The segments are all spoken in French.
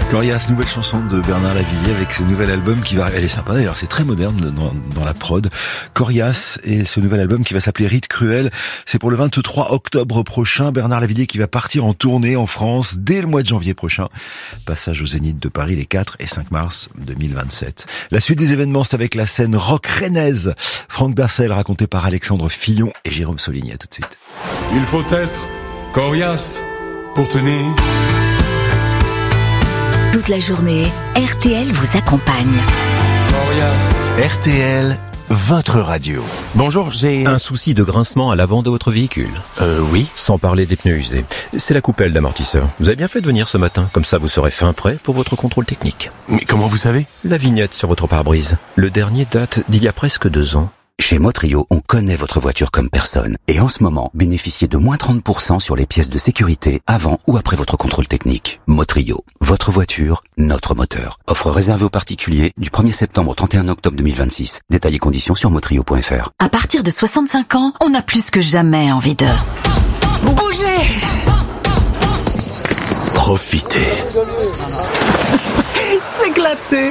Corias, nouvelle chanson de Bernard Lavilliers avec ce nouvel album qui va... Elle est sympa d'ailleurs, c'est très moderne dans la prod. Corias et ce nouvel album qui va s'appeler Rite Cruel. C'est pour le 23 octobre prochain. Bernard Lavilliers qui va partir en tournée en France dès le mois de janvier prochain. Passage au Zénith de Paris les 4 et 5 mars 2027. La suite des événements, c'est avec la scène rock rennaise. Franck Darcel raconté par Alexandre Fillon et Jérôme Soligny. À tout de suite. Il faut être coriace pour tenir. Toute la journée, RTL vous accompagne. RTL, votre radio. Bonjour, j'ai Un souci de grincement à l'avant de votre véhicule? Oui. Sans parler des pneus usés. C'est la coupelle d'amortisseur. Vous avez bien fait de venir ce matin. Comme ça, vous serez fin prêt pour votre contrôle technique. Mais comment vous savez? La vignette sur votre pare-brise. Le dernier date d'il y a presque 2 ans. Chez Motrio, on connaît votre voiture comme personne. Et en ce moment, bénéficiez de moins 30% sur les pièces de sécurité avant ou après votre contrôle technique. Motrio, votre voiture, notre moteur. Offre réservée aux particuliers du 1er septembre au 31 octobre 2026. Détails et conditions sur motrio.fr. À partir de 65 ans, on a plus que jamais envie de bouger. Profitez. S'éclater.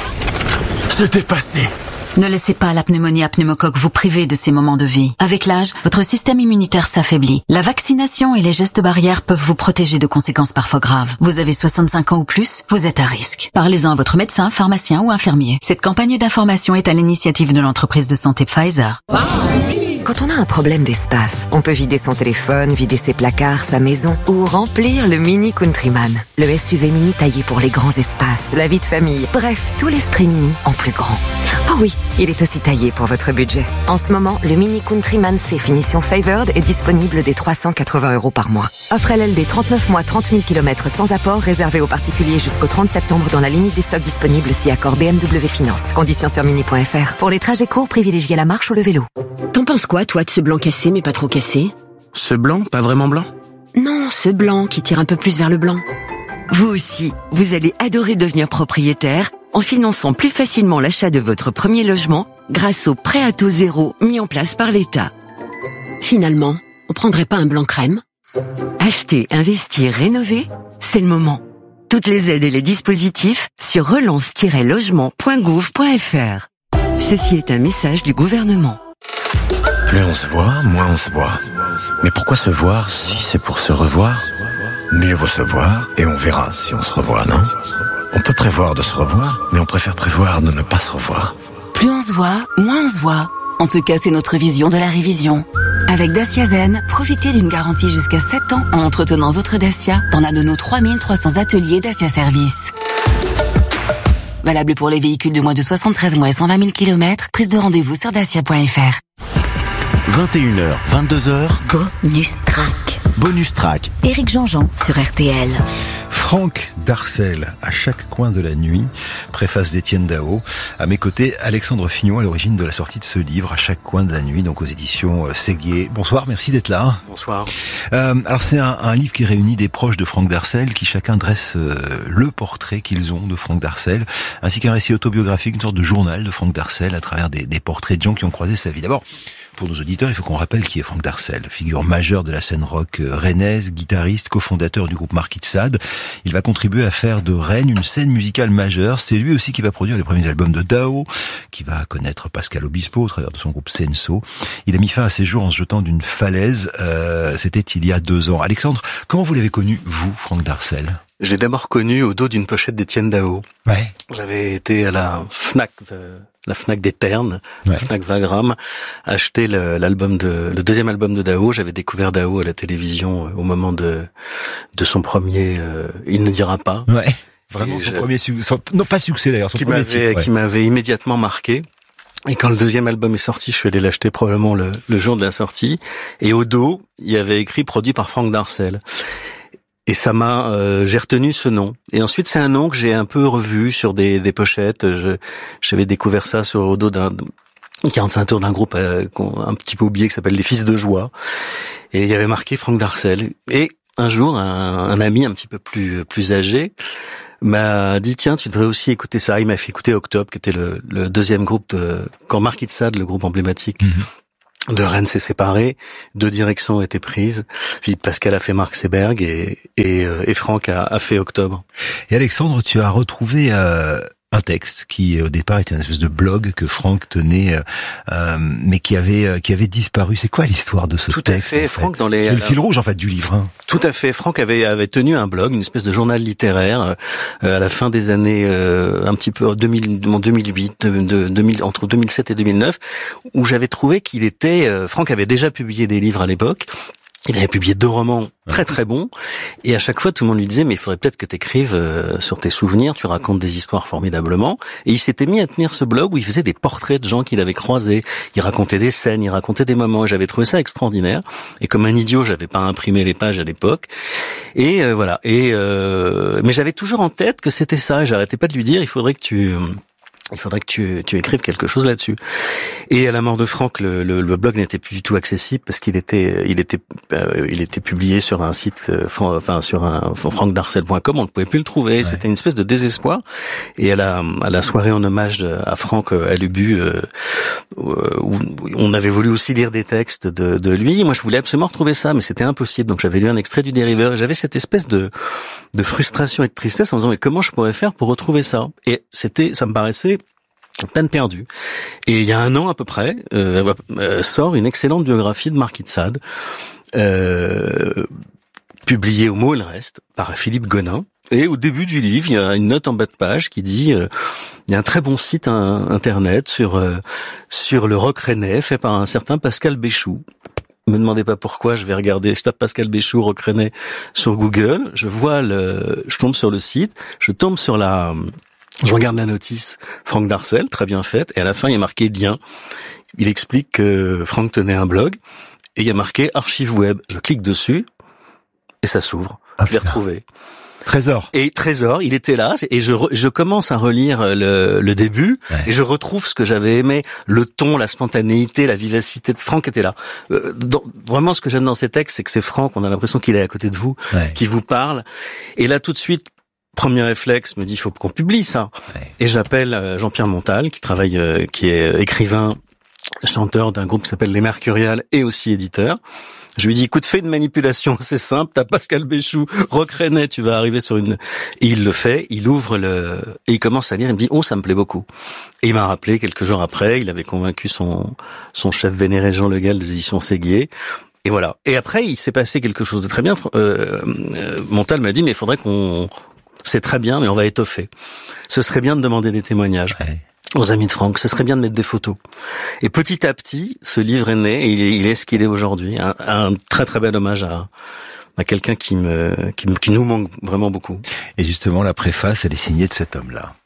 Se dépasser. Ne laissez pas la pneumonie à pneumocoque vous priver de ces moments de vie. Avec l'âge, votre système immunitaire s'affaiblit. La vaccination et les gestes barrières peuvent vous protéger de conséquences parfois graves. Vous avez 65 ans ou plus, vous êtes à risque. Parlez-en à votre médecin, pharmacien ou infirmier. Cette campagne d'information est à l'initiative de l'entreprise de santé Pfizer. Quand on a un problème d'espace, on peut vider son téléphone, vider ses placards, sa maison ou remplir le Mini Countryman. Le SUV mini taillé pour les grands espaces, la vie de famille, bref, tout l'esprit mini en plus grand. Oh oui, il est aussi taillé pour votre budget. En ce moment, le Mini Countryman C finition Favored est disponible dès 380 € par mois. Offre LLD 39 mois, 30 000 km sans apport, réservé aux particuliers jusqu'au 30 septembre dans la limite des stocks disponibles si accord BMW Finance. Conditions sur mini.fr. Pour les trajets courts, privilégiez la marche ou le vélo. T'en penses quoi, toi, de ce blanc cassé mais pas trop cassé? Ce blanc, pas vraiment blanc? Non, ce blanc qui tire un peu plus vers le blanc. Vous aussi, vous allez adorer devenir propriétaire en finançant plus facilement l'achat de votre premier logement grâce au prêt à taux zéro mis en place par l'État. Finalement, on prendrait pas un blanc crème? Acheter, investir, rénover, c'est le moment. Toutes les aides et les dispositifs sur relance-logement.gouv.fr. Ceci est un message du gouvernement. Plus on se voit, moins on se voit. Mais pourquoi se voir si c'est pour se revoir? Mieux vaut se voir et on verra si on se revoit, non? On peut prévoir de se revoir, mais on préfère prévoir de ne pas se revoir. Plus on se voit, moins on se voit. En tout cas, c'est notre vision de la révision. Avec Dacia Zen, profitez d'une garantie jusqu'à 7 ans en entretenant votre Dacia dans l'un de nos 3300 ateliers Dacia Service. Valable pour les véhicules de moins de 73 mois et 120 000 km. Prise de rendez-vous sur dacia.fr. 21h, 22h. Bonus track. Bonus track. Éric Jean-Jean sur RTL. Franck Darcel, à chaque coin de la nuit, préface d'Étienne Dao. À mes côtés, Alexandre Fillon, à l'origine de la sortie de ce livre, à chaque coin de la nuit, donc aux éditions Séguier. Bonsoir, merci d'être là. Bonsoir. Alors c'est un livre qui réunit des proches de Franck Darcel, qui chacun dresse le portrait qu'ils ont de Franck Darcel, ainsi qu'un récit autobiographique, une sorte de journal de Franck Darcel, à travers des portraits de gens qui ont croisé sa vie. D'abord, pour nos auditeurs, il faut qu'on rappelle qui est Franck Darcel, figure majeure de la scène rock rennaise, guitariste, cofondateur du groupe Marquis de Sade. Il va contribuer à faire de Rennes une scène musicale majeure. C'est lui aussi qui va produire les premiers albums de Dao, qui va connaître Pascal Obispo au travers de son groupe Senso. Il a mis fin à ses jours en se jetant d'une falaise. C'était il y a 2 ans. Alexandre, comment vous l'avez connu, vous, Franck Darcel? Je l'ai d'abord connu au dos d'une pochette d'Étienne Dao. Ouais. J'avais été à la Fnac des Ternes, ouais. La Fnac Wagram, acheter le deuxième album de Dao. J'avais découvert Dao à la télévision au moment de son premier Il ne dira pas. Ouais. Vraiment son premier succès. Non, pas succès d'ailleurs, son premier titre. Qui m'avait immédiatement marqué. Et quand le deuxième album est sorti, je suis allé l'acheter probablement le jour de la sortie. Et au dos, il y avait écrit produit par Franck Darcel. Et ça j'ai retenu ce nom. Et ensuite, c'est un nom que j'ai un peu revu sur des pochettes. J'avais découvert ça au dos d'un 45 tours d'un groupe un petit peu oublié qui s'appelle Les Fils de Joie. Et il y avait marqué Franck Darcel. Et un jour, un ami un petit peu plus âgé m'a dit tiens, tu devrais aussi écouter ça. Il m'a fait écouter Octobre, qui était le deuxième groupe quand Marquis de Sade, le groupe emblématique, de Rennes s'est séparé, 2 directions ont été prises. Philippe Pascal a fait Marc Seberg et Franck a fait Octobre. Et Alexandre, tu as retrouvé un texte qui au départ était une espèce de blog que Franck tenait, mais qui avait disparu. C'est quoi l'histoire de ce texte? Tout à fait. Franck c'est le fil rouge en fait du livre. Hein. Tout à fait. Franck avait tenu un blog, une espèce de journal littéraire à la fin des années un petit peu 2008, entre 2007 et 2009, où j'avais trouvé qu'il était. Franck avait déjà publié des livres à l'époque. Il avait publié 2 romans très très bons, et à chaque fois tout le monde lui disait mais il faudrait peut-être que tu écrives sur tes souvenirs, tu racontes des histoires formidablement. Et il s'était mis à tenir ce blog où il faisait des portraits de gens qu'il avait croisés, il racontait des scènes, il racontait des moments, et j'avais trouvé ça extraordinaire. Et comme un idiot, j'avais pas imprimé les pages à l'époque. Et voilà. Mais j'avais toujours en tête que c'était ça, et j'arrêtais pas de lui dire il faudrait que tu écrives quelque chose là-dessus. Et à la mort de Franck, le blog n'était plus du tout accessible parce qu'il était publié sur un site, sur un francdarcel.com, on ne pouvait plus le trouver. Ouais. C'était une espèce de désespoir. Et à la soirée en hommage à Franck à l'Ubu, où on avait voulu aussi lire des textes de lui. Moi, je voulais absolument retrouver ça, mais c'était impossible. Donc, j'avais lu un extrait du Dériveur et j'avais cette espèce de frustration et de tristesse en me disant mais comment je pourrais faire pour retrouver ça? Et ça me paraissait peine perdue. Et il y a 1 an à peu près, sort une excellente biographie de Marquis de Sade, publiée au Mot et le Reste par Philippe Gonin. Et au début du livre, il y a une note en bas de page qui dit il y a un très bon site internet sur le rock rennais fait par un certain Pascal Béchou. Me demandez pas pourquoi, je vais regarder, je tape Pascal Béchou, rock rennais sur Google, je tombe sur le site, je regarde la notice, Franck Darcel, très bien faite, et à la fin, il y a marqué lien. Il explique que Franck tenait un blog, et il y a marqué archive web. Je clique dessus, et ça s'ouvre. Je l'ai retrouvé. Trésor. Et Trésor, il était là, et je commence à relire le début, ouais. Et je retrouve ce que j'avais aimé, le ton, la spontanéité, la vivacité de Franck était là. Vraiment, ce que j'aime dans ces textes, c'est que c'est Franck, on a l'impression qu'il est à côté de vous, ouais. Qui vous parle. Et là, tout de suite, premier réflexe, me dit, il faut qu'on publie ça. Ouais. Et j'appelle Jean-Pierre Montal, qui est écrivain, chanteur d'un groupe qui s'appelle Les Mercuriales et aussi éditeur. Je lui dis, écoute, fais une manipulation, c'est simple, t'as Pascal Béchou, rock rennais, tu vas arriver sur une... Et il le fait, il ouvre et il commence à lire, il me dit, oh, ça me plaît beaucoup. Et il m'a rappelé, quelques jours après, il avait convaincu son chef vénéré Jean Le Gall des éditions Séguier. Et voilà. Et après, il s'est passé quelque chose de très bien. Montal m'a dit, mais il faudrait c'est très bien, mais on va étoffer. Ce serait bien de demander des témoignages. Ouais. Aux amis de Franck, ce serait bien de mettre des photos. Et petit à petit, ce livre est né et il est ce qu'il est aujourd'hui. Un très très bel hommage à quelqu'un qui nous manque vraiment beaucoup. Et justement, la préface, elle est signée de cet homme-là.